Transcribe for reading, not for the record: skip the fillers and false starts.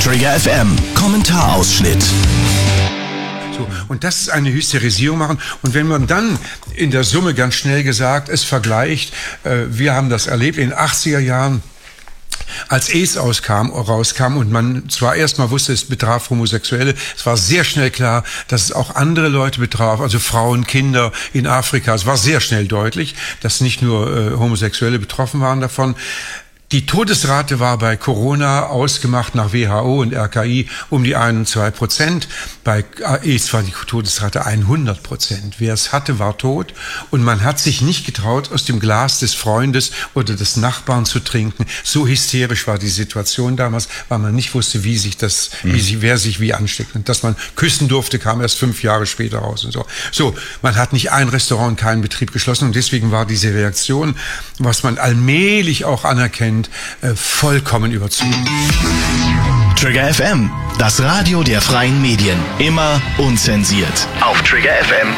Trigger FM, Kommentarausschnitt. So, und das ist eine Hysterisierung machen. Und wenn man dann in der Summe ganz schnell gesagt, es vergleicht, wir haben das erlebt in den 80er Jahren, als AIDS rauskam und man zwar erstmal wusste, es betraf Homosexuelle, es war sehr schnell klar, dass es auch andere Leute betraf, also Frauen, Kinder in Afrika. Es war sehr schnell deutlich, dass nicht nur Homosexuelle betroffen waren davon. Die Todesrate war bei Corona ausgemacht nach WHO und RKI um die 1-2%. Bei AIDS war die Todesrate 100%. Wer es hatte, war tot. Und man hat sich nicht getraut, aus dem Glas des Freundes oder des Nachbarn zu trinken. So hysterisch war die Situation damals, weil man nicht wusste, wer sich wie ansteckt. Und dass man küssen durfte, kam erst 5 Jahre später raus und so. So, man hat nicht ein Restaurant, keinen Betrieb geschlossen. Und deswegen war diese Reaktion, was man allmählich auch anerkennt, vollkommen überzogen. Trigger FM, das Radio der freien Medien. Immer unzensiert. Auf triggerfm.de